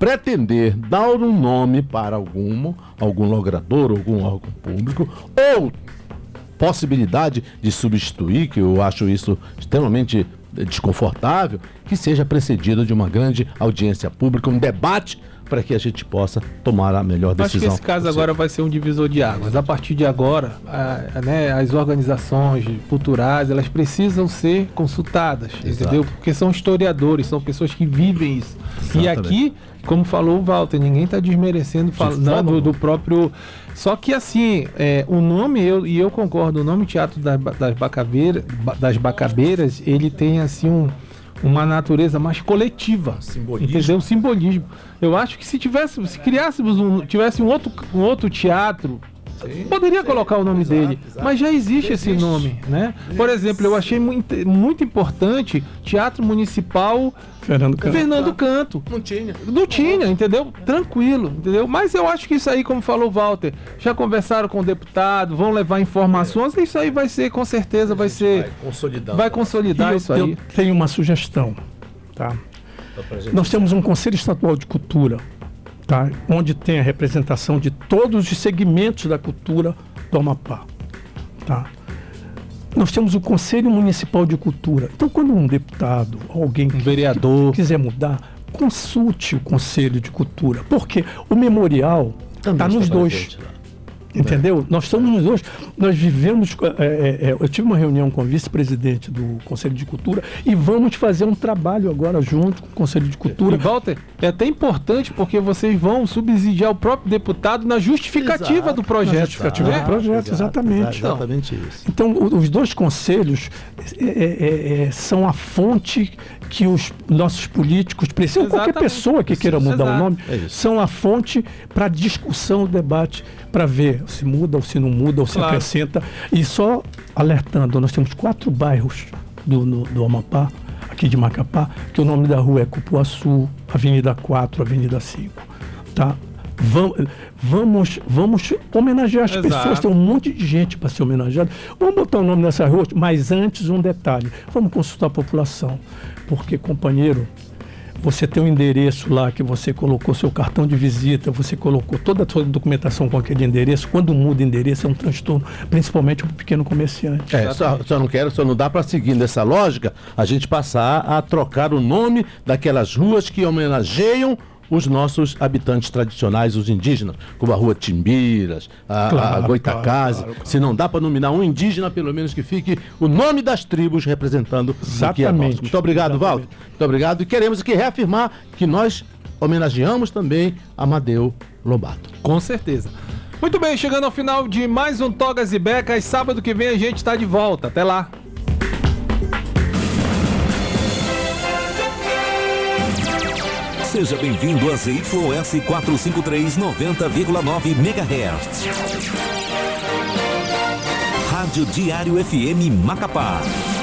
pretender dar um nome para algum logrador, algum órgão público, ou possibilidade de substituir, que eu acho isso extremamente desconfortável, que seja precedido de uma grande audiência pública, um debate, para que a gente possa tomar a melhor decisão. Acho que esse caso agora vai ser um divisor de águas. A partir de agora, as organizações culturais, elas precisam ser consultadas, entendeu? Porque são historiadores, são pessoas que vivem isso. Exatamente. E aqui, como falou o Walter, ninguém está desmerecendo falando do próprio... Só que assim, o nome, eu concordo, o nome Teatro das Bacabeiras, ele tem assim uma natureza mais coletiva, entendeu? Um simbolismo. Eu acho que se criássemos tivesse um outro teatro, poderia colocar o nome dele, mas já existe esse nome, né? Por exemplo, eu achei muito importante Teatro Municipal Fernando Canto. Não tinha, entendeu? Tranquilo, entendeu? Mas eu acho que isso aí, como falou o Walter, já conversaram com o deputado, vão levar informações, isso aí vai ser, com certeza, vai consolidar isso aí. Eu tenho uma sugestão, tá? Nós temos um Conselho Estadual de Cultura, tá? Onde tem a representação de todos os segmentos da cultura do Amapá, tá? Nós temos o Conselho Municipal de Cultura. Então, quando um deputado, alguém, um vereador, quiser mudar, consulte o Conselho de Cultura, porque o memorial está nos dois. Entendeu? Nós estamos nos dois. Nós vivemos. Eu tive uma reunião com o vice-presidente do Conselho de Cultura e vamos fazer um trabalho agora junto com o Conselho de Cultura. E, Walter, é até importante porque vocês vão subsidiar o próprio deputado na justificativa do projeto. Na justificativa do projeto, exatamente. Exatamente isso. Então, os dois conselhos são a fonte que os nossos políticos precisam, qualquer pessoa que queira mudar o nome, são a fonte para discussão, debate, para ver se muda ou se não muda ou se acrescenta. E só alertando, nós temos 4 bairros do Amapá, aqui de Macapá, que o nome da rua é Cupuaçu, Avenida 4, Avenida 5, tá? Vamos homenagear as pessoas, tem um monte de gente para ser homenageada. Vamos botar o nome nessa rua, mas antes um detalhe, vamos consultar a população, porque, companheiro, você tem um endereço lá que você colocou seu cartão de visita, você colocou toda a sua documentação com aquele endereço. Quando muda o endereço é um transtorno, principalmente para o pequeno comerciante. Só não dá para seguir nessa lógica a gente passar a trocar o nome daquelas ruas que homenageiam os nossos habitantes tradicionais, os indígenas, como a Rua Timbiras, a Goitacazes. Claro. Se não dá para nominar um indígena, pelo menos que fique o nome das tribos representando o que é nosso. Muito obrigado, Walter. Muito obrigado. E queremos aqui reafirmar que nós homenageamos também Amadeu Lobato. Com certeza. Muito bem, chegando ao final de mais um Togas e Becas. Sábado que vem a gente está de volta. Até lá. Seja bem-vindo a ZYS 453 90,9 MHz. Rádio Diário FM Macapá.